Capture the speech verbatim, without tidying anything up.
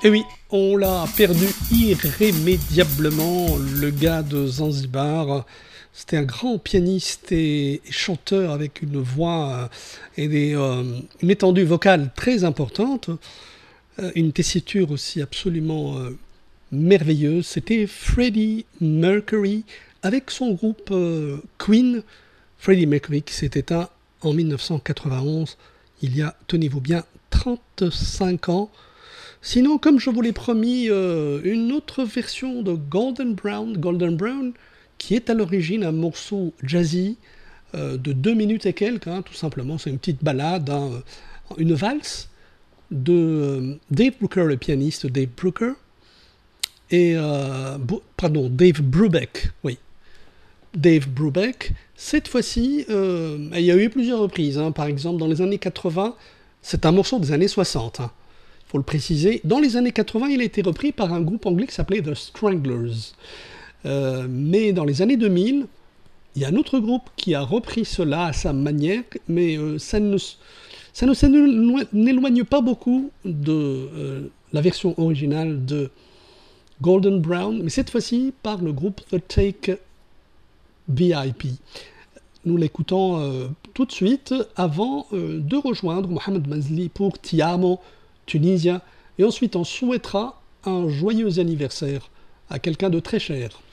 Et oui, on l'a perdu irrémédiablement, le gars de Zanzibar. C'était un grand pianiste et, et chanteur avec une voix euh, et des, euh, une étendue vocale très importante, euh, une tessiture aussi absolument euh, merveilleuse. C'était Freddie Mercury avec son groupe euh, Queen. Freddie Mercury qui s'est éteint en mille neuf cent quatre-vingt-onze, il y a, tenez-vous bien, trente-cinq ans. Sinon, comme je vous l'ai promis, euh, une autre version de Golden Brown, Golden Brown, qui est à l'origine un morceau jazzy euh, de deux minutes et quelques, hein, tout simplement. C'est une petite balade, hein, une valse de euh, Dave Brooker, le pianiste Dave Brooker, et euh, pardon, Dave Brubeck, oui, Dave Brubeck. Cette fois-ci, euh, il y a eu plusieurs reprises. Hein. Par exemple, dans les années quatre-vingts, c'est un morceau des années soixante. Hein. Faut le préciser. Dans les années quatre-vingts, il a été repris par un groupe anglais qui s'appelait The Stranglers. Euh, mais dans les années deux mille, il y a un autre groupe qui a repris cela à sa manière, mais euh, ça ne, ça ne n'éloigne pas beaucoup de euh, la version originale de Golden Brown, mais cette fois-ci par le groupe The Take V I P. Nous l'écoutons euh, tout de suite avant euh, de rejoindre Mohamed Mazli pour Ti Amo, Tunisia, et ensuite on souhaitera un joyeux anniversaire à quelqu'un de très cher.